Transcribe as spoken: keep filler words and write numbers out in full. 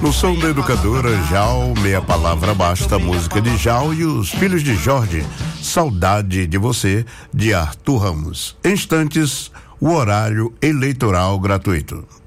No som da educadora Jal, Meia Palavra Basta, música de Jal e os Filhos de Jorge, Saudade de Você, de Arthur Ramos. Em instantes, o horário eleitoral gratuito.